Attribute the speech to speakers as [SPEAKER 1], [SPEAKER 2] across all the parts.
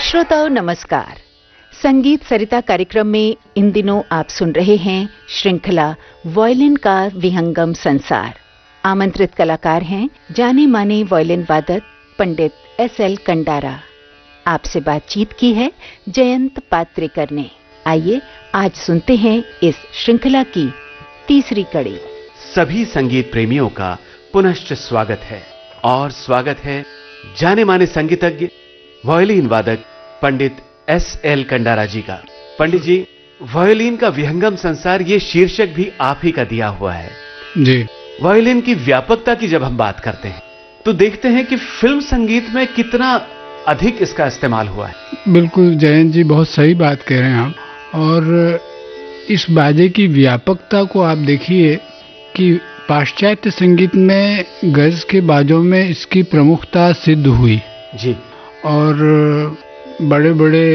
[SPEAKER 1] श्रोताओं नमस्कार। संगीत सरिता कार्यक्रम में इन दिनों आप सुन रहे हैं श्रृंखला वायलिन का विहंगम संसार। आमंत्रित कलाकार हैं जाने माने वायलिन वादक पंडित एस.एल. कंडारा। आपसे बातचीत की है जयंत पात्रेकर ने। आइए आज सुनते हैं इस श्रृंखला की तीसरी कड़ी।
[SPEAKER 2] सभी संगीत प्रेमियों का पुनश्च स्वागत है और स्वागत है जाने माने संगीतज्ञ वायलिन वादक पंडित एस.एल. कंडारा जी का। पंडित जी, वायलिन का विहंगम संसार ये शीर्षक भी आप ही का दिया हुआ है
[SPEAKER 3] जी।
[SPEAKER 2] वायलिन की व्यापकता की जब हम बात करते हैं तो देखते हैं कि फिल्म संगीत में कितना अधिक इसका इस्तेमाल हुआ है।
[SPEAKER 3] बिल्कुल जयंत जी, बहुत सही बात कह रहे हैं आप। और इस बाजे की व्यापकता को आप देखिए कि पाश्चात्य संगीत में गज के बाजों में इसकी प्रमुखता सिद्ध हुई
[SPEAKER 2] जी।
[SPEAKER 3] और बड़े बड़े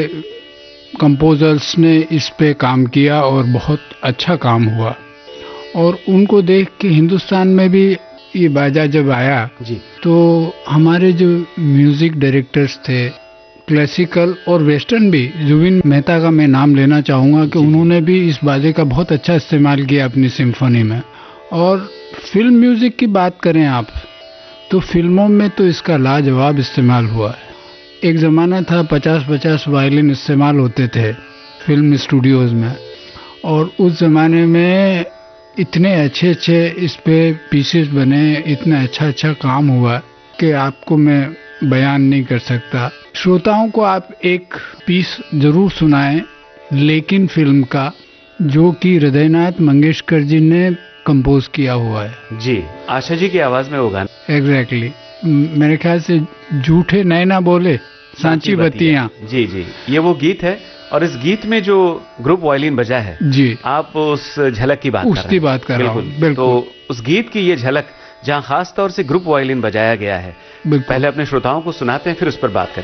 [SPEAKER 3] कंपोजर्स ने इस पे काम किया और बहुत अच्छा काम हुआ। और उनको देख के हिंदुस्तान में भी ये बाजा जब आया
[SPEAKER 2] जी
[SPEAKER 3] तो हमारे जो म्यूजिक डायरेक्टर्स थे, क्लासिकल और वेस्टर्न भी, जुबिन मेहता का मैं नाम लेना चाहूँगा कि उन्होंने भी इस बाजे का बहुत अच्छा इस्तेमाल किया अपनी सिम्फनी में। और फिल्म म्यूजिक की बात करें आप तो फिल्मों में तो इसका लाजवाब इस्तेमाल हुआ है। एक ज़माना था 50-50 वायलिन इस्तेमाल होते थे फिल्म स्टूडियोज़ में, और उस ज़माने में इतने अच्छे अच्छे इस पे पीसेस बने, इतना अच्छा काम हुआ कि आपको मैं बयान नहीं कर सकता। श्रोताओं को आप एक पीस जरूर सुनाएं लेकिन फिल्म का, जो कि हृदयनाथ मंगेशकर जी ने कंपोज किया हुआ है।
[SPEAKER 2] जी, आशा जी की आवाज में वो गाना।
[SPEAKER 3] एग्जैक्टली मेरे ख्याल से झूठे नैना बोले सांची बत्तियां।
[SPEAKER 2] जी जी, ये वो गीत है और इस गीत में जो ग्रुप वायलिन बजा है
[SPEAKER 3] जी,
[SPEAKER 2] आप उस झलक की बात
[SPEAKER 3] उसकी बात कर रहा हूँ। बिल्कुल।
[SPEAKER 2] तो उस गीत की ये झलक जहाँ खास तौर से ग्रुप वायलिन बजाया गया है, पहले अपने श्रोताओं को सुनाते हैं फिर उस पर बात करें।